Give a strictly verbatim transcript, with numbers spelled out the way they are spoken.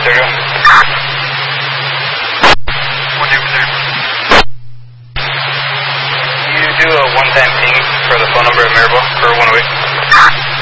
There you go. One two three. You do a one-time ping for the phone number at Maribel for one oh eight.